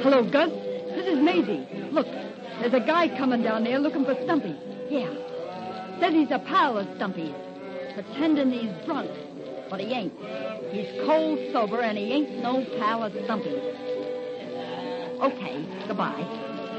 Hello, Gus. This is Maisie. Look, there's a guy coming down there looking for Stumpy. Yeah. Says he's a pal of Stumpy's. Pretending he's drunk. But he ain't. He's cold sober, and he ain't no pal of Stumpy's. Okay, goodbye.